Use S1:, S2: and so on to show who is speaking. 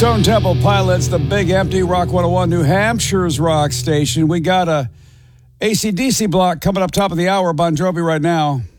S1: Stone Temple Pilots, the Big Empty, Rock 101, New Hampshire's rock station. We got a AC/DC block coming up top of the hour. Bon Jovi right now.